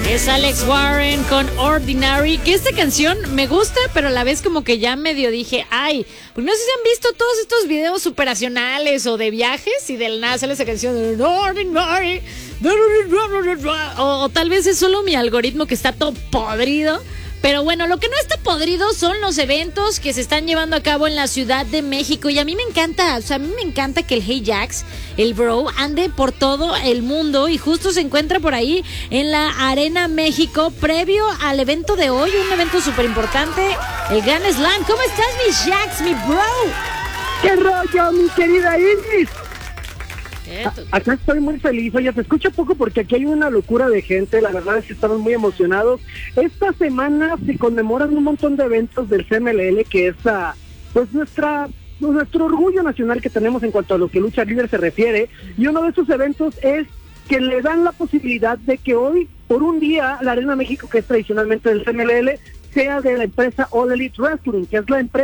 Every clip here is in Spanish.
Es Alex Warren con Ordinary, que esta canción me gusta, pero a la vez como que ya medio dije, ay, pues no sé si han visto todos estos videos superacionales o de viajes y del nada sale esa canción de Ordinary, o tal vez es solo mi algoritmo que está todo podrido. Pero bueno, lo que no está podrido son los eventos que se están llevando a cabo en la Ciudad de México. Y a mí me encanta, o sea, a mí me encanta que el Hey Jax, el bro, ande por todo el mundo. Y justo se encuentra por ahí en la Arena México, previo al evento de hoy, un evento súper importante, el Grand Slam. ¿Cómo estás, mi Jax, mi bro? ¿Qué rollo, mi querida Iris? Acá estoy muy feliz. Oye, te escucho poco porque aquí hay una locura de gente. La verdad es que estamos muy emocionados. Esta semana se conmemoran un montón de eventos del CMLL, que es pues nuestro orgullo nacional que tenemos en cuanto a lo que lucha libre se refiere. Y uno de esos eventos es que le dan la posibilidad de que hoy, por un día, la Arena México, que es tradicionalmente del CMLL, sea de la empresa All Elite Wrestling, que es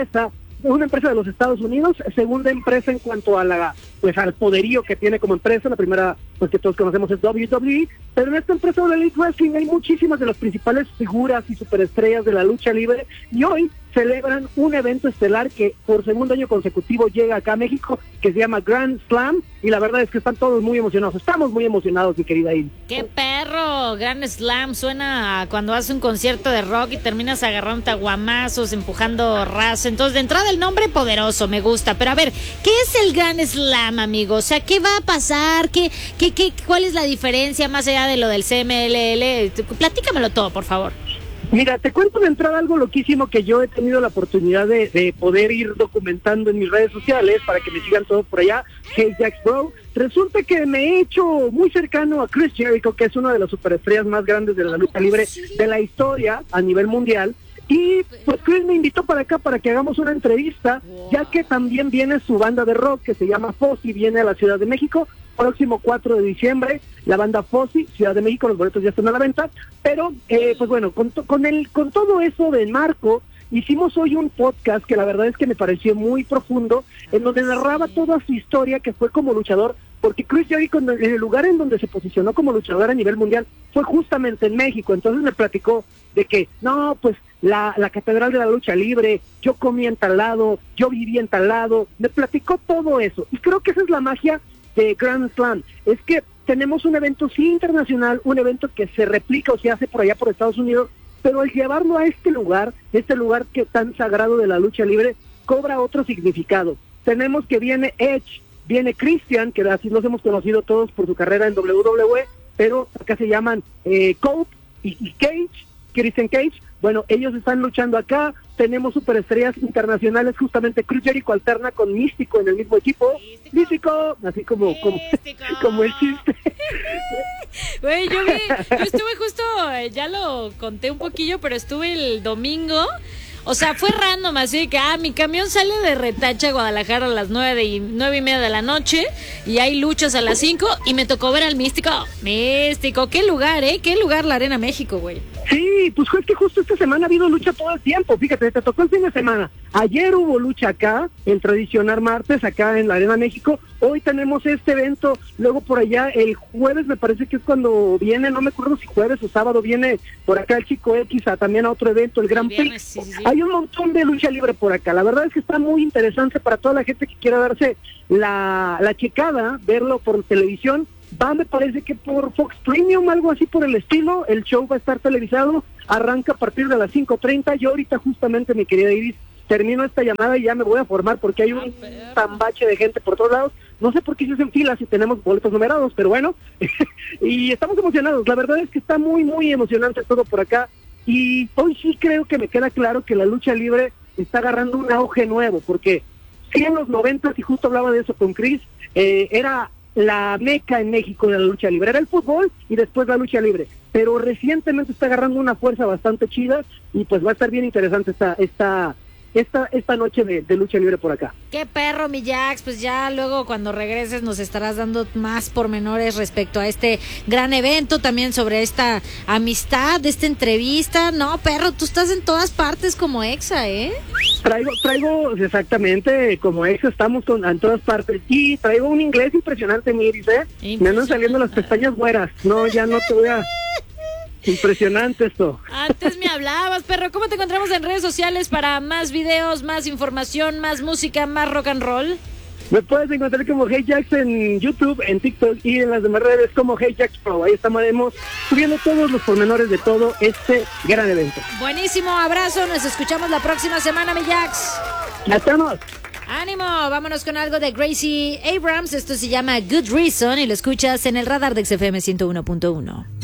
una empresa de los Estados Unidos, segunda empresa en cuanto a al poderío que tiene como empresa. La primera, pues que todos conocemos, es WWE, pero en esta empresa de Elite Wrestling hay muchísimas de las principales figuras y superestrellas de la lucha libre, y hoy celebran un evento estelar que por segundo año consecutivo llega acá a México, que se llama Grand Slam, y la verdad es que están todos muy emocionados. Estamos muy emocionados, mi querida Iris. ¡Qué perro! Grand Slam suena a cuando haces un concierto de rock y terminas agarrando aguamazos, empujando raza. Entonces, de entrada el nombre poderoso, me gusta. Pero a ver, ¿qué es el Grand Slam, amigo? O sea, ¿qué va a pasar? ¿Cuál es la diferencia más allá de lo del CMLL? Platícamelo todo, por favor. Mira, te cuento de entrada algo loquísimo que yo he tenido la oportunidad de poder ir documentando en mis redes sociales para que me sigan todos por allá. Hey Jax Bro. Resulta que me he hecho muy cercano a Chris Jericho, que es una de las superestrellas más grandes de la lucha libre de la historia a nivel mundial. Y pues Chris me invitó para acá para que hagamos una entrevista, ya que también viene su banda de rock que se llama Fozzy, viene a la Ciudad de México, próximo 4 de diciembre, la banda Fozzy, Ciudad de México, los boletos ya están a la venta, pero pues bueno, con todo eso de marco, hicimos hoy un podcast que la verdad es que me pareció muy profundo, en donde narraba toda su historia que fue como luchador, porque Chris Jericho, en el lugar en donde se posicionó como luchador a nivel mundial, fue justamente en México. Entonces me platicó de que, no, pues la catedral de la lucha libre, yo comí en tal lado, yo viví en tal lado, me platicó todo eso. Y creo que esa es la magia de Grand Slam, es que tenemos un evento sí internacional, un evento que se replica o se hace por allá por Estados Unidos, pero al llevarlo a este lugar que tan sagrado de la lucha libre, cobra otro significado. Tenemos que viene Edge, viene Christian, que así los hemos conocido todos por su carrera en WWE, pero acá se llaman Cope y Cage, Christian Cage. Bueno, ellos están luchando acá. Tenemos superestrellas internacionales, justamente Chris Jericho alterna con Místico en el mismo equipo. Místico, así como el chiste. Güey, yo estuve justo, ya lo conté un poquillo, pero estuve el domingo. O sea, fue random, así que mi camión sale de Retacha a Guadalajara a las 9:30 de la noche, y hay luchas a las 5, y me tocó ver al Místico. Místico, qué lugar, qué lugar la Arena México, güey. Sí, pues es que justo esta semana ha habido lucha todo el tiempo. Fíjate, te tocó el fin de semana. Ayer hubo lucha acá, el tradicional martes, acá en la Arena México. Hoy tenemos este evento. Luego por allá, el jueves me parece que es cuando viene, no me acuerdo si jueves o sábado, viene por acá el Chico X también a otro evento, el Gran Prix. Sí. Hay un montón de lucha libre por acá. La verdad es que está muy interesante para toda la gente que quiera darse la checada, verlo por televisión. Me parece que por Fox Premium, algo así por el estilo. El show va a estar televisado, arranca a partir de las 5:30. Yo ahorita justamente, mi querida Iris, termino esta llamada y ya me voy a formar porque hay un tambache de gente por todos lados. No sé por qué se hacen filas si tenemos boletos numerados, pero bueno, y estamos emocionados. La verdad es que está muy, muy emocionante todo por acá, y hoy sí creo que me queda claro que la lucha libre está agarrando un auge nuevo, porque sí, en los 90, y justo hablaba de eso con Chris, era la meca en México de la lucha libre, era el fútbol y después la lucha libre, pero recientemente está agarrando una fuerza bastante chida, y pues va a estar bien interesante esta noche de lucha libre por acá. Qué perro, mi Jax. Pues ya luego cuando regreses nos estarás dando más pormenores respecto a este gran evento, también sobre esta amistad, de esta entrevista. No, perro, tú estás en todas partes como Exa, Traigo exactamente como Exa, estamos en todas partes, y traigo un inglés impresionante, mi Iris, Me andan saliendo las pestañas güeras. No, ya no te voy a... Impresionante esto. Antes me hablabas, perro. ¿Cómo te encontramos en redes sociales para más videos, más información, más música, más rock and roll? Me puedes encontrar como Hey Jax en YouTube, en TikTok y en las demás redes como Hey Jax Pro. Ahí estamos subiendo todos los pormenores de todo este gran evento. Buenísimo, abrazo. Nos escuchamos la próxima semana, mi Jax. ¡Ya estamos! ¡Ánimo! Vámonos con algo de Gracie Abrams. Esto se llama Good Reason y lo escuchas en el radar de XFM 101.1.